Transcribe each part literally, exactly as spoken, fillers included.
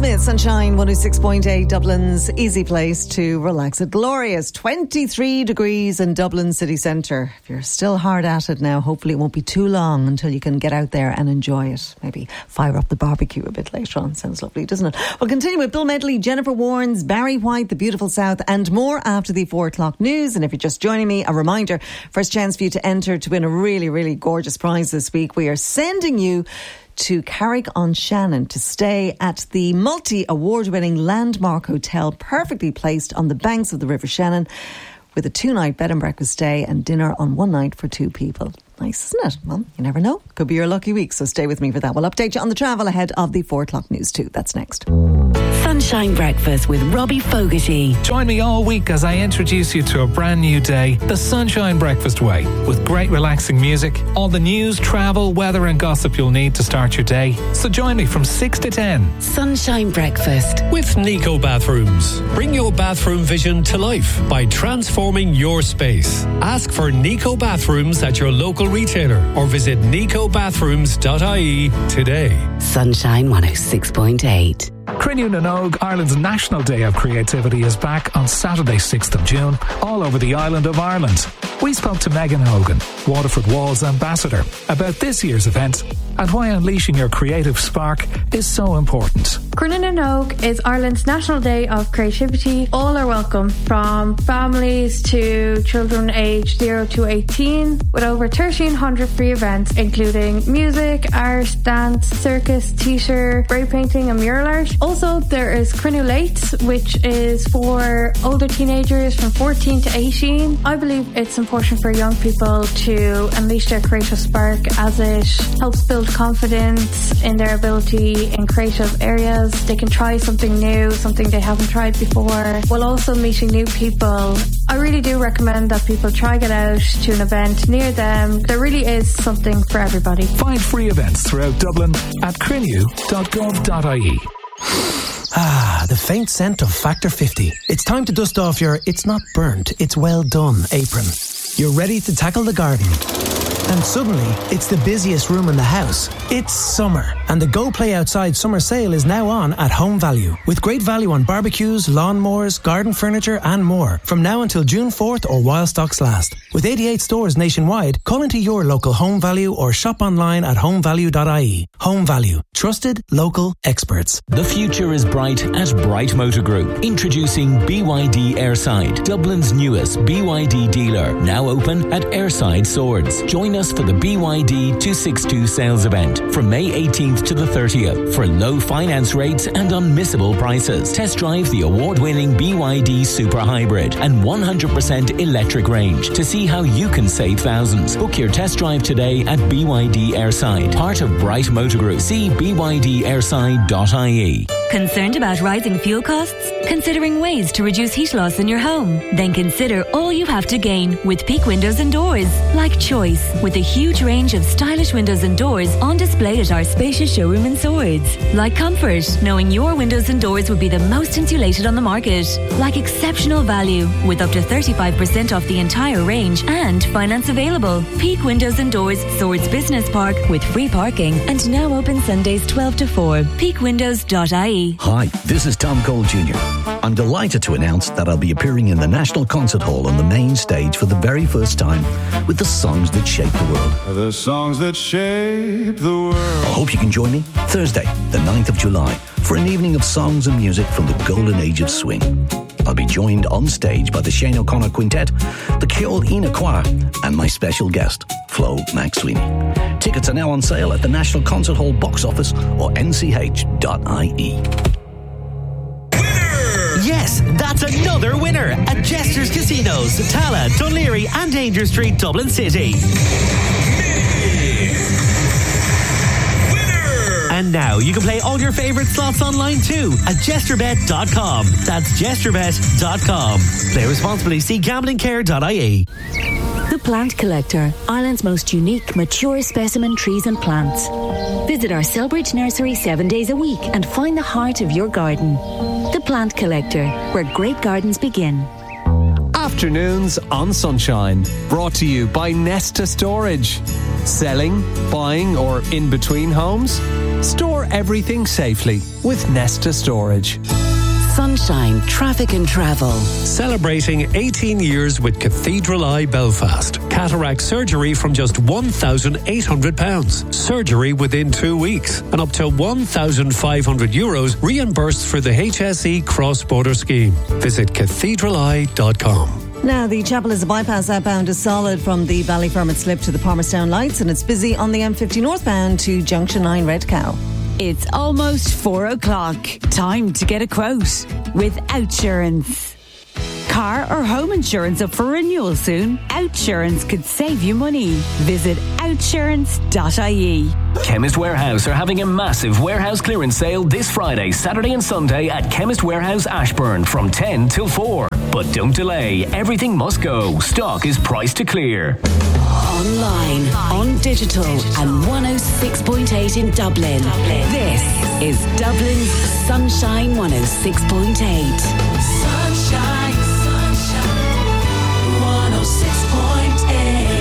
Smith, Sunshine one oh six point eight, Dublin's easy place to relax. At glorious twenty-three degrees in Dublin city centre. If you're still hard at it now, hopefully it won't be too long until you can get out there and enjoy it. Maybe fire up the barbecue a bit later on. Sounds lovely, doesn't it? We'll continue with Bill Medley, Jennifer Warnes, Barry White, The Beautiful South, and more after the four o'clock news. And if you're just joining me, a reminder, first chance for you to enter to win a really, really gorgeous prize this week. We are sending you to Carrick-on-Shannon to stay at the multi-award-winning Landmark Hotel, perfectly placed on the banks of the River Shannon, with a two-night bed and breakfast stay and dinner on one night for two people. Nice, isn't it? Well, you never know. Could be your lucky week, so stay with me for that. We'll update you on the travel ahead of the four o'clock news too. That's next. Sunshine Breakfast with Robbie Fogarty. Join me all week as I introduce you to a brand new day, the Sunshine Breakfast way, with great relaxing music, all the news, travel, weather and gossip you'll need to start your day. So join me from six to ten. Sunshine Breakfast with Nico Bathrooms. Bring your bathroom vision to life by transforming your space. Ask for Nico Bathrooms at your local retailer or visit nico bathrooms dot I E today. Sunshine one oh six point eight. Crinnew na Nog, Ireland's National Day of Creativity, is back on Saturday sixth of June all over the island of Ireland. We spoke to Megan Hogan, Waterford Walls ambassador, about this year's event and why unleashing your creative spark is so important. Crinnew na Nog is Ireland's National Day of Creativity. All are welcome, from families to children aged zero to eighteen, with over thirteen hundred free events including music, art, dance, circus, theatre, spray painting and mural art. Also, there is Crinnew Late, which is for older teenagers from fourteen to eighteen. I believe it's important for young people to unleash their creative spark, as it helps build confidence in their ability in creative areas. They can try something new, something they haven't tried before, while also meeting new people. I really do recommend that people try get out to an event near them. There really is something for everybody. Find free events throughout Dublin at crinnew dot gov dot I E. Ah, the faint scent of Factor fifty. It's time to dust off your "it's not burnt, it's well done" apron. You're ready to tackle the garden. And suddenly, it's the busiest room in the house. It's summer, and the Go Play Outside summer sale is now on at Home Value, with great value on barbecues, lawnmowers, garden furniture and more, from now until June fourth or while stocks last. With eighty-eight stores nationwide, call into your local Home Value or shop online at home value dot I E. Home Value. Trusted, local experts. The future is bright at Bright Motor Group. Introducing B Y D Airside, Dublin's newest B Y D dealer, now open at Airside Swords. Join us for the B Y D two sixty-two sales event from May eighteenth to the thirtieth for low finance rates and unmissable prices. Test drive the award-winning B Y D Super Hybrid and one hundred percent electric range to see how you can save thousands. Book your test drive today at B Y D Airside, part of Bright Motor Group. See b y d airside dot I E. Concerned about rising fuel costs? Considering ways to reduce heat loss in your home? Then consider all you have to gain with Peak Windows and Doors. Like choice, with a huge range of stylish windows and doors on display at our spacious showroom in Swords. Like comfort, knowing your windows and doors would be the most insulated on the market. Like exceptional value, with up to thirty-five percent off the entire range and finance available. Peak Windows and Doors, Swords Business Park, with free parking and now open Sundays twelve to four. peak windows dot I E. Hi, this is Tom Cole Junior I'm delighted to announce that I'll be appearing in the National Concert Hall on the main stage for the very first time with the songs that shape the world. The songs that shape the world. I hope you can join me Thursday, the ninth of July, for an evening of songs and music from the golden age of swing. I'll be joined on stage by the Shane O'Connor Quintet, the Ceol Ina Choir, and my special guest, Flo McSweeney. Tickets are now on sale at the National Concert Hall box office or n c h dot I E. Yes, that's another winner at Jester's Casinos, Tala, Dunleary and Danger Street, Dublin City. And now you can play all your favourite slots online too at jester bet dot com. That's jester bet dot com. Play responsibly. See gambling care dot I E. The Plant Collector, Ireland's most unique, mature specimen trees and plants. Visit our Selbridge nursery seven days a week and find the heart of your garden. The Plant Collector, where great gardens begin. Afternoons on Sunshine, brought to you by Nesta Storage. Selling, buying or in between homes? Store Store everything safely with Nesta Storage. Sunshine Traffic and Travel. Celebrating eighteen years with Cathedral Eye Belfast. Cataract surgery from just one thousand eight hundred pounds. Surgery within two weeks. And up to one thousand five hundred euros reimbursed for the H S E cross-border scheme. Visit cathedral eye dot com. Now, the Chapel is a bypass outbound is solid from the Ballyfermot slip to the Palmerstown lights, and it's busy on the M fifty northbound to Junction nine Red Cow. It's almost four o'clock. Time to get a quote with Outsurance. Car or home insurance up for renewal soon? Outsurance could save you money. Visit outsurance dot I E. Chemist Warehouse are having a massive warehouse clearance sale this Friday, Saturday and Sunday at Chemist Warehouse Ashburn from ten till four. But don't delay, everything must go. Stock is priced to clear. Online, on digital, and one oh six point eight in Dublin. This is Dublin's Sunshine one oh six point eight. Sunshine, sunshine, one oh six point eight.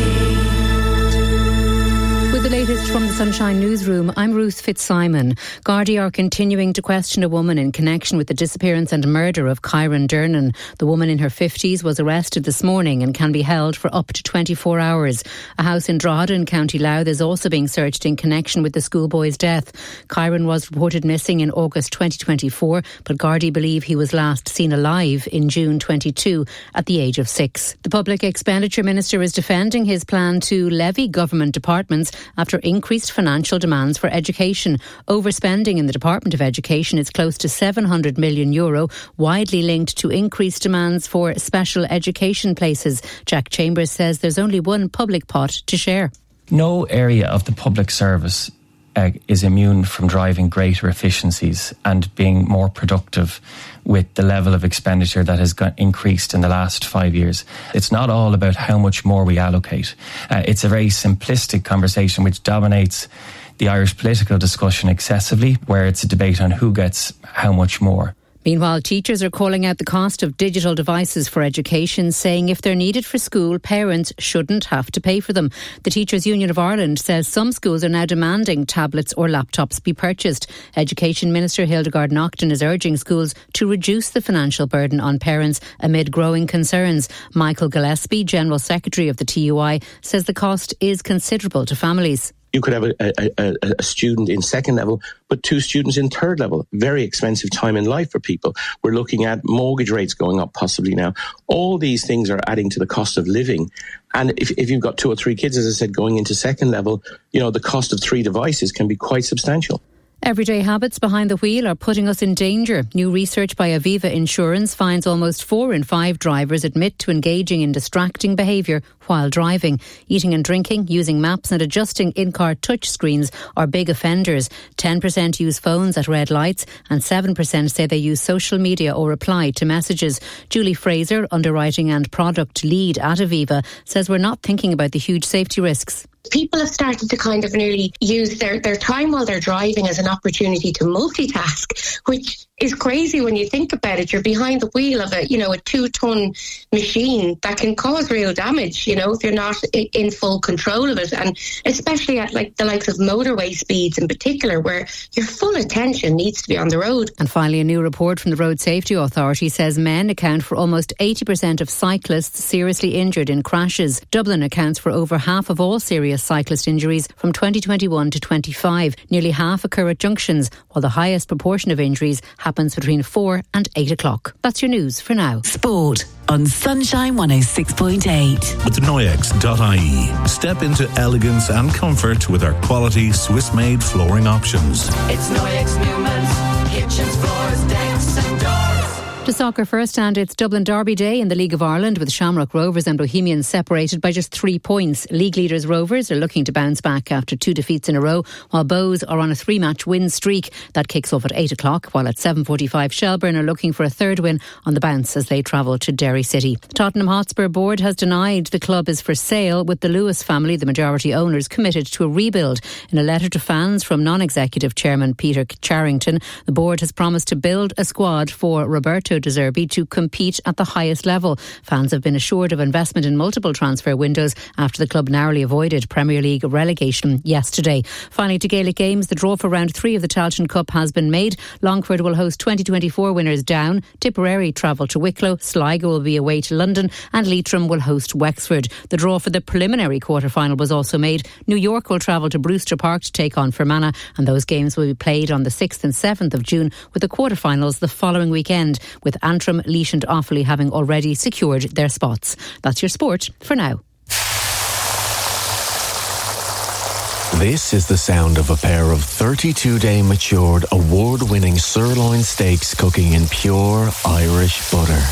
With the latest from the Sunshine Newsroom, I'm Ruth Fitzsimon. Gardaí are continuing to question a woman in connection with the disappearance and murder of Kyron Dernan. The woman in her fifties was arrested this morning and can be held for up to twenty-four hours. A house in Drogheda in County Louth is also being searched in connection with the schoolboy's death. Kyron was reported missing in August twenty twenty-four, but Gardaí believe he was last seen alive in June twenty-two at the age of six. The Public Expenditure Minister is defending his plan to levy government departments after increased financial demands for education. Overspending in the Department of Education is close to seven hundred million euro, widely linked to increased demands for special education places. Jack Chambers says there's only one public pot to share. No area of the public service uh, is immune from driving greater efficiencies and being more productive with the level of expenditure that has got increased in the last five years. It's not all about how much more we allocate. Uh, it's a very simplistic conversation which dominates the Irish political discussion excessively, where it's a debate on who gets how much more. Meanwhile, teachers are calling out the cost of digital devices for education, saying if they're needed for school, parents shouldn't have to pay for them. The Teachers Union of Ireland says some schools are now demanding tablets or laptops be purchased. Education Minister Hildegard Naughton is urging schools to reduce the financial burden on parents amid growing concerns. Michael Gillespie, General Secretary of the T U I, says the cost is considerable to families. You could have a, a, a, a student in second level, but two students in third level. Very expensive time in life for people. We're looking at mortgage rates going up possibly now. All these things are adding to the cost of living. And if, if you've got two or three kids, as I said, going into second level, you know, the cost of three devices can be quite substantial. Everyday habits behind the wheel are putting us in danger. New research by Aviva Insurance finds almost four in five drivers admit to engaging in distracting behaviour while driving. Eating and drinking, using maps and adjusting in-car touchscreens are big offenders. ten percent use phones at red lights and seven percent say they use social media or reply to messages. Julie Fraser, underwriting and product lead at Aviva, says we're not thinking about the huge safety risks. People have started to kind of nearly use their, their time while they're driving as an opportunity to multitask, which is crazy when you think about it. You're behind the wheel of a, you know, a two-ton machine that can cause real damage, you know, if you're not in full control of it. And especially at like the likes of motorway speeds in particular, where your full attention needs to be on the road. And finally, a new report from the Road Safety Authority says men account for almost eighty percent of cyclists seriously injured in crashes. Dublin accounts for over half of all serious cyclist injuries from twenty twenty-one to twenty-five. Nearly half occur at junctions, while the highest proportion of injuries happens between four and eight o'clock. That's your news for now. Sport on Sunshine one oh six point eight. With Noyex dot I E. Step into elegance and comfort with our quality Swiss-made flooring options. It's Noyex Newman's kitchens, floors, decks and doors. To soccer first, and it's Dublin Derby Day in the League of Ireland, with Shamrock Rovers and Bohemians separated by just three points. League leaders Rovers are looking to bounce back after two defeats in a row, while Bohs are on a three-match win streak. That kicks off at eight o'clock, while at seven forty-five Shelbourne are looking for a third win on the bounce as they travel to Derry City. The Tottenham Hotspur board has denied the club is for sale, with the Lewis family, the majority owners, committed to a rebuild. In a letter to fans from non-executive chairman Peter Charrington, the board has promised to build a squad for Roberto Mauro De Zerbi to compete at the highest level. Fans have been assured of investment in multiple transfer windows after the club narrowly avoided Premier League relegation yesterday. Finally, to Gaelic games, the draw for round three of the Tailteann Cup has been made. Longford will host twenty twenty-four winners Down, Tipperary travel to Wicklow, Sligo will be away to London and Leitrim will host Wexford. The draw for the preliminary quarter-final was also made. New York will travel to Brewster Park to take on Fermanagh, and those games will be played on the sixth and seventh of June, with the quarter-finals the following weekend, with Antrim, Laois and Offaly having already secured their spots. That's your sport for now. This is the sound of a pair of thirty-two day matured, award-winning sirloin steaks cooking in pure Irish butter.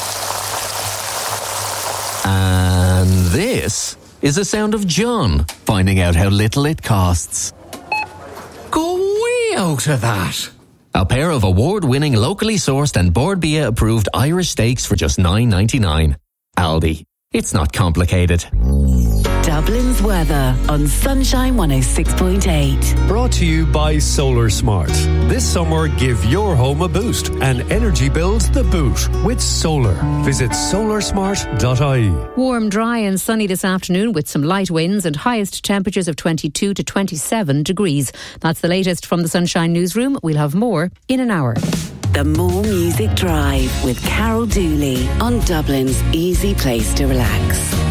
And this is the sound of John finding out how little it costs. Go way out of that! A pair of award-winning, locally sourced and Bord Bia approved Irish steaks for just nine ninety-nine. Aldi. It's not complicated. Dublin's weather on Sunshine one oh six point eight. Brought to you by Solar Smart. This summer, give your home a boost and energy bills the boot with solar. Visit solar smart dot I E. Warm, dry and sunny this afternoon with some light winds and highest temperatures of twenty-two to twenty-seven degrees. That's the latest from the Sunshine Newsroom. We'll have more in an hour. The More Music Drive with Carol Dooley on Dublin's easy place to relax.